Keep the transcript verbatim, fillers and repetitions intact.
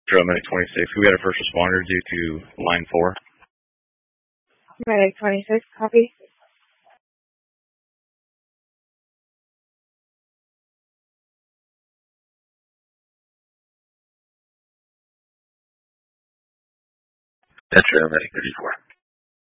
Trail Medic twenty-six. We got a first responder due to line four. Medic twenty-six, copy. That's Trail Medic thirty-four.